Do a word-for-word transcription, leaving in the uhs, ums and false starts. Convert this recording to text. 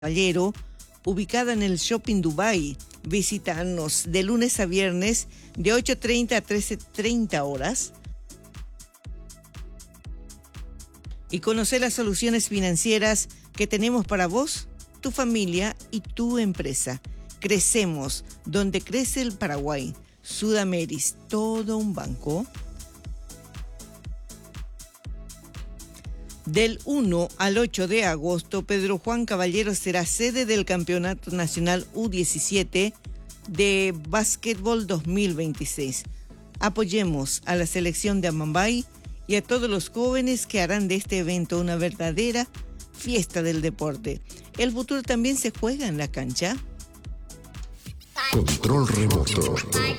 Caballero, ubicada en el Shopping Dubai. Visítanos de lunes a viernes de ocho treinta a trece treinta horas y conocer las soluciones financieras que tenemos para vos, tu familia y tu empresa. Crecemos donde crece el Paraguay. Sudameris, todo un banco. Del uno al ocho de agosto, Pedro Juan Caballero será sede del Campeonato Nacional U diecisiete de Básquetbol dos mil veintiséis. Apoyemos a la selección de Amambay y a todos los jóvenes que harán de este evento una verdadera fiesta del deporte. El futuro también se juega en la cancha. Control remoto.